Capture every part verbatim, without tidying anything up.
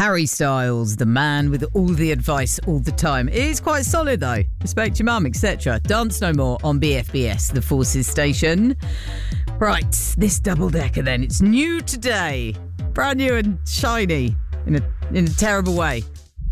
Harry Styles, the man with all the advice all the time. It is quite solid though. Respect your mum, et cetera. Dance No More on B F B S, the Forces station. Right, this double decker then. It's new today. Brand new and shiny in a in a terrible way.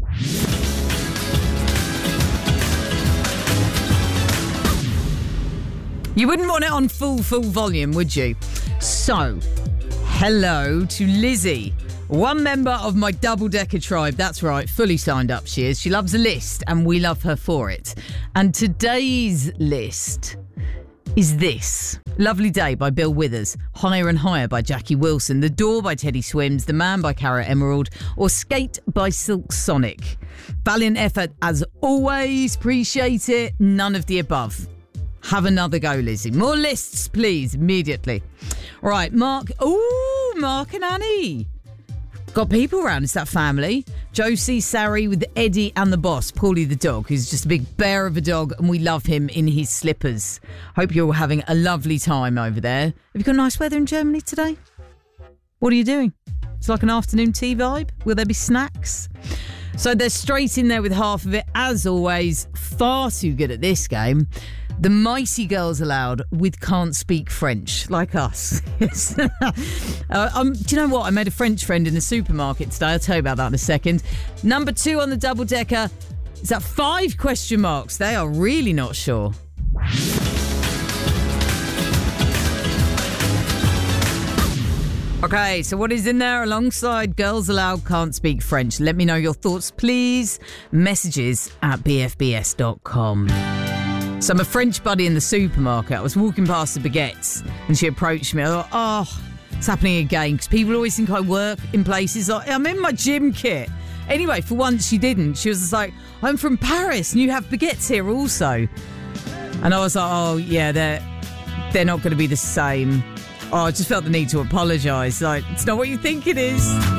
You wouldn't want it on full, full volume, would you? So, hello to Lizzie, one member of my double-decker tribe. That's right, fully signed up she is. She loves a list, and we love her for it. And today's list is this. Lovely Day by Bill Withers, Higher and Higher by Jackie Wilson, The Door by Teddy Swims, The Man by Cara Emerald, or Skate by Silk Sonic. Valiant effort as always, appreciate it, none of the above. Have another go, Lizzie. More lists, please, immediately. Right, Mark. Ooh, Mark and Annie. Got people around. It's that family. Josie, Sari with Eddie and the boss, Paulie the dog, who's just a big bear of a dog, and we love him in his slippers. Hope you're all having a lovely time over there. Have you got nice weather in Germany today? What are you doing? It's like an afternoon tea vibe. Will there be snacks? So they're straight in there with half of it. As always, far too good at this game. The Mighty Girls Aloud with Can't Speak French, like us. uh, um, do you know what? I made a French friend in the supermarket today. I'll tell you about that in a second. Number two on the double-decker. Is that five question marks? They are really not sure. Okay, so what is in there alongside Girls Aloud Can't Speak French? Let me know your thoughts, please. Messages at b f b s dot com. So I'm a French buddy in the supermarket. I was walking past the baguettes and she approached me. I thought, oh, it's happening again. Because people always think I work in places like, I'm in my gym kit. Anyway, for once she didn't. She was just like, I'm from Paris and you have baguettes here also. And I was like, oh, yeah, they're, they're not going to be the same. Oh, I just felt the need to apologise. Like, it's not what you think it is.